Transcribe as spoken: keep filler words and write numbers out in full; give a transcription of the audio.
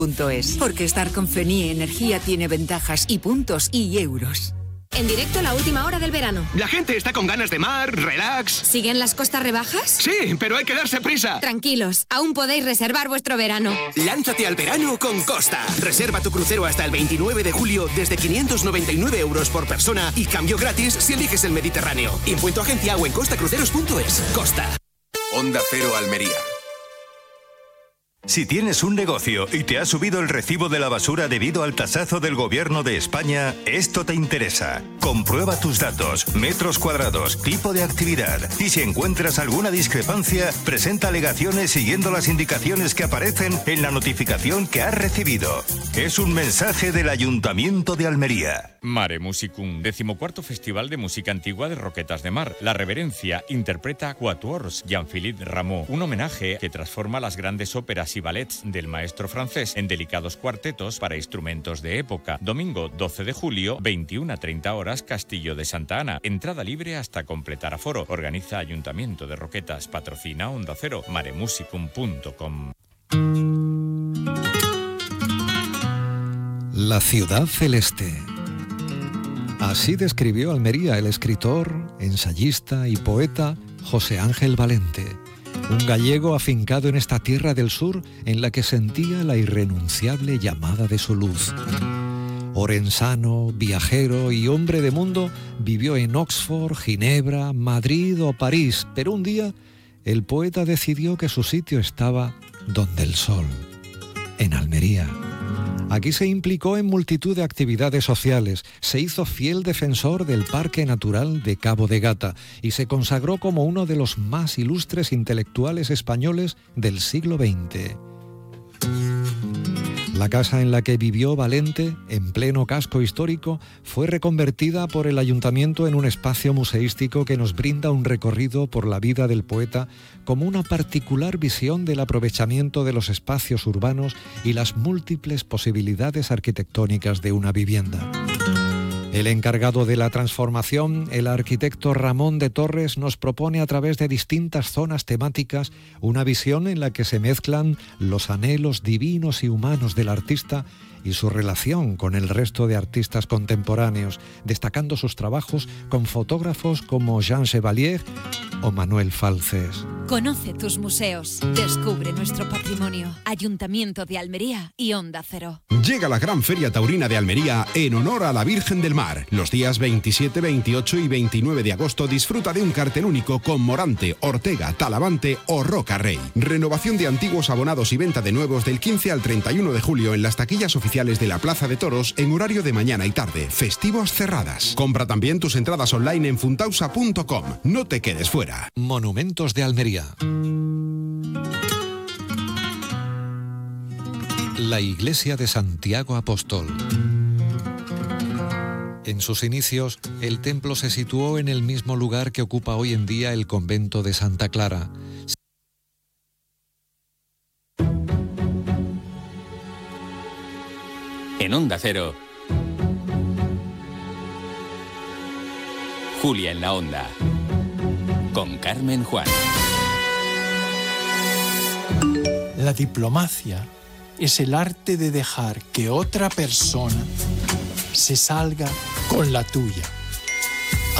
Punto es. Porque estar con Fenie Energía tiene ventajas y puntos y euros. En directo la última hora del verano. La gente está con ganas de mar, relax. ¿Siguen las costas rebajas? Sí, pero hay que darse prisa. Tranquilos, aún podéis reservar vuestro verano. Lánzate al verano con Costa. Reserva tu crucero hasta el veintinueve de julio desde quinientos noventa y nueve euros por persona y cambio gratis si eliges el Mediterráneo. Impuesto agencia o en costacruceros punto es. Costa. Onda Cero Almería. Si tienes un negocio y te ha subido el recibo de la basura debido al tasazo del Gobierno de España, esto te interesa. Comprueba tus datos, metros cuadrados, tipo de actividad y si encuentras alguna discrepancia, presenta alegaciones siguiendo las indicaciones que aparecen en la notificación que has recibido. Es un mensaje del Ayuntamiento de Almería. Mare Musicum, decimocuarto Festival de Música Antigua de Roquetas de Mar. La Reverencia interpreta Quatuors Jean-Philippe Rameau, un homenaje que transforma las grandes óperas y ballets del maestro francés en delicados cuartetos para instrumentos de época. Domingo doce de julio, veintiuna a treinta horas, Castillo de Santa Ana. Entrada libre hasta completar aforo. Organiza Ayuntamiento de Roquetas. Patrocina Onda Cero. maremusicum punto com. La ciudad celeste. Así describió Almería el escritor, ensayista y poeta José Ángel Valente, un gallego afincado en esta tierra del sur en la que sentía la irrenunciable llamada de su luz. Orensano, viajero y hombre de mundo, vivió en Oxford, Ginebra, Madrid o París, pero un día el poeta decidió que su sitio estaba donde el sol, en Almería. Aquí se implicó en multitud de actividades sociales, se hizo fiel defensor del Parque Natural de Cabo de Gata y se consagró como uno de los más ilustres intelectuales españoles del siglo veinte. La casa en la que vivió Valente, en pleno casco histórico, fue reconvertida por el ayuntamiento en un espacio museístico que nos brinda un recorrido por la vida del poeta como una particular visión del aprovechamiento de los espacios urbanos y las múltiples posibilidades arquitectónicas de una vivienda. El encargado de la transformación, el arquitecto Ramón de Torres, nos propone a través de distintas zonas temáticas una visión en la que se mezclan los anhelos divinos y humanos del artista y su relación con el resto de artistas contemporáneos, destacando sus trabajos con fotógrafos como Jean Chevalier o Manuel Falces. Conoce tus museos, descubre nuestro patrimonio. Ayuntamiento de Almería y Onda Cero. Llega la Gran Feria Taurina de Almería en honor a la Virgen del Mar. Los días veintisiete, veintiocho y veintinueve de agosto disfruta de un cartel único con Morante, Ortega, Talavante o Roca Rey. Renovación de antiguos abonados y venta de nuevos del quince al treinta y uno de julio en las taquillas oficiales de la Plaza de Toros en horario de mañana y tarde. Festivos cerradas. Compra también tus entradas online en funtausa punto com. No te quedes fuera. Monumentos de Almería. La iglesia de Santiago Apóstol. En sus inicios, el templo se situó en el mismo lugar que ocupa hoy en día el convento de Santa Clara. En Onda Cero, Julia en la Onda, con Carmen Juan. La diplomacia es el arte de dejar que otra persona se salga con la tuya.